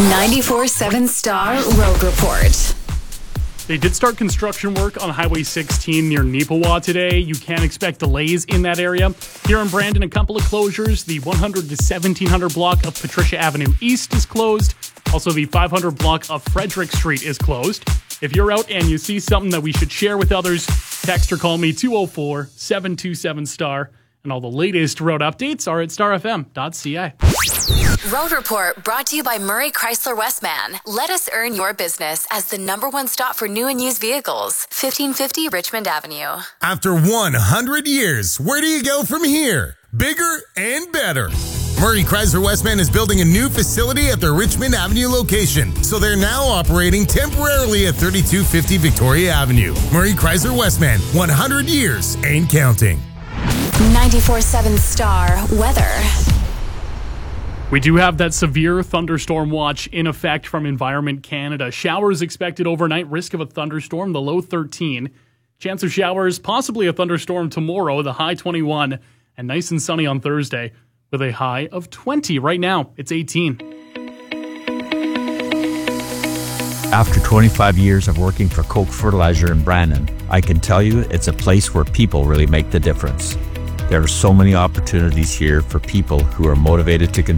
94.7 Star Road Report. They did start construction work on Highway 16 near Neepawa today. You can expect delays in that area. Here in Brandon, a couple of closures. The 100 to 1700 block of Patricia Avenue East is closed. Also, the 500 block of Frederick Street is closed. If you're out and you see something that we should share with others, text or call me 204-727-STAR. And all the latest road updates are at starfm.ca. Road Report brought to you by Murray Chrysler Westman. Let us earn your business as the #1 stop for new and used vehicles. 1550 Richmond Avenue. After 100 years, where do you go from here? Bigger and better. Murray Chrysler Westman is building a new facility at their Richmond Avenue location, so they're now operating temporarily at 3250 Victoria Avenue. Murray Chrysler Westman, 100 years and counting. 94.7 Star Weather. We do have that severe thunderstorm watch in effect from Environment Canada. Showers expected overnight, risk of a thunderstorm, the low 13. Chance of showers, possibly a thunderstorm tomorrow, the high 21. And nice and sunny on Thursday with a high of 20. Right now, it's 18. After 25 years of working for Koch Fertilizer in Brandon, I can tell you it's a place where people really make the difference. There are so many opportunities here for people who are motivated to